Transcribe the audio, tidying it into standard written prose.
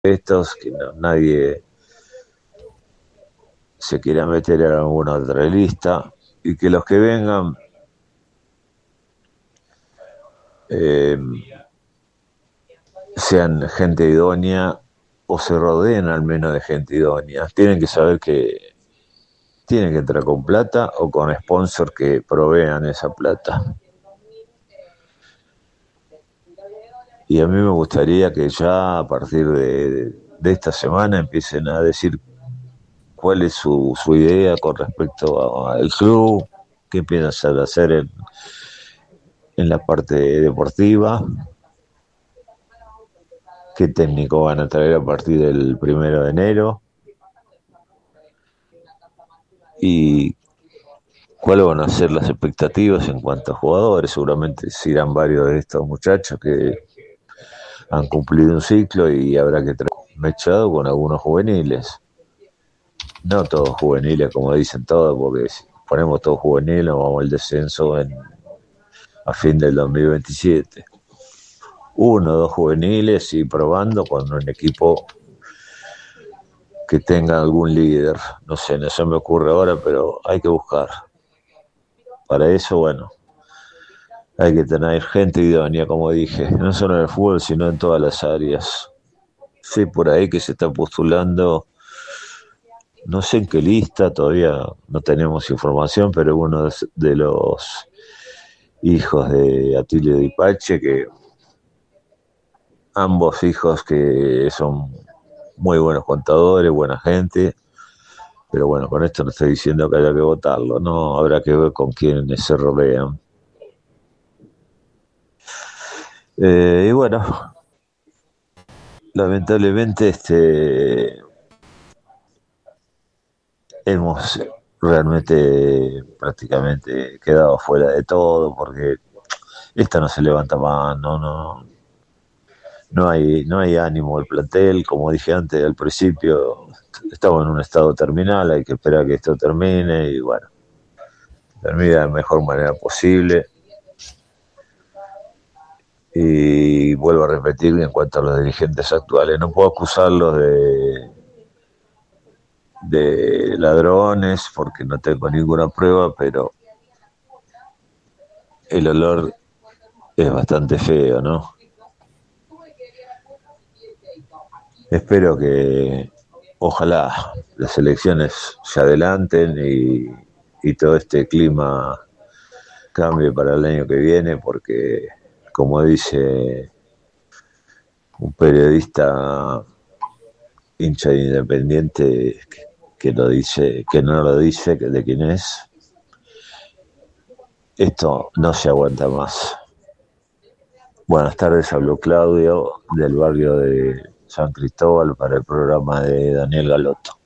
estos, que nadie se quiera meter en alguna otra lista y que los que vengan eh, sean gente idónea o se rodeen al menos de gente idónea. Tienen que saber que tienen que entrar con plata o con sponsors que provean esa plata. Y a mí me gustaría que ya a partir de esta semana empiecen a decir cuál es su idea con respecto al club, qué piensan hacer en la parte deportiva, qué técnico van a traer a partir del 1 de enero y cuáles van a ser las expectativas en cuanto a jugadores. Seguramente se irán varios de estos muchachos que han cumplido un ciclo y habrá que traer mechado con algunos juveniles. No todos juveniles, como dicen todos, porque si ponemos todos juveniles vamos al descenso a fin del 2027. 1 o 2 juveniles y probando con un equipo que tenga algún líder. No sé, no se me ocurre ahora, pero hay que buscar. Para eso, bueno, hay que tener gente idónea, como dije, no solo en el fútbol, sino en todas las áreas. Sí, por ahí que se está postulando, no sé en qué lista, todavía no tenemos información, pero uno de los hijos de Atilio Dipache, que ambos hijos que son muy buenos contadores, buena gente, pero bueno, con esto no estoy diciendo que haya que votarlo, no, habrá que ver con quiénes se rodean. Y bueno, lamentablemente hemos realmente prácticamente quedado fuera de todo porque esta no se levanta más, no hay ánimo del plantel, como dije antes al principio, estamos en un estado terminal, hay que esperar que esto termine y bueno, termine de la mejor manera posible. Y vuelvo a repetir en cuanto a los dirigentes actuales, no puedo acusarlos de ladrones porque no tengo ninguna prueba, pero el olor es bastante feo, ¿no? Espero que ojalá las elecciones se adelanten y todo este clima cambie para el año que viene, porque como dice un periodista hincha de Independiente que lo dice, que no lo dice, que de quién es, esto no se aguanta más. Buenas tardes, habló Claudio del barrio de San Cristóbal para el programa de Daniel Galotto.